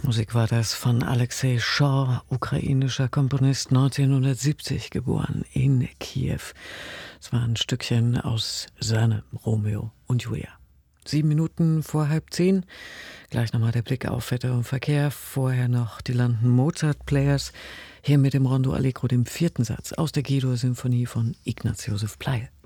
Musik war das von Alexei Shaw, ukrainischer Komponist, 1970 geboren in Kiew. Es war ein Stückchen aus seinem Romeo und Julia. 7 Minuten vor 9:30. Gleich nochmal der Blick auf Wetter und Verkehr. Vorher noch die London Mozart Players. Hier mit dem Rondo Allegro, dem 4. Satz aus der G-Dur-Symphonie von Ignaz Josef Pleyel.